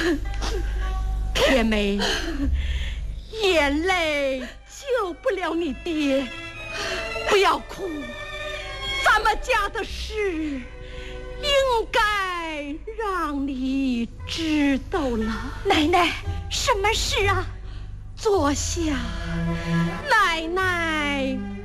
铁梅，眼泪救不了你爹，不要哭，咱们家的事应该让你知道了。 奶奶，什么事啊？ 坐下，奶奶